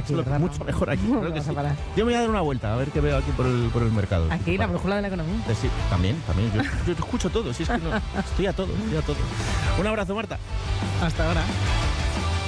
Aquí, Mucho, mucho mejor aquí. Creo que Vas a sí. parar. Yo me voy a dar una vuelta a ver qué veo aquí por el mercado. Aquí, la Vale. brújula de la economía. Sí, también. Yo te escucho todo. Si es que no, estoy a todo. Un abrazo, Marta. Hasta ahora.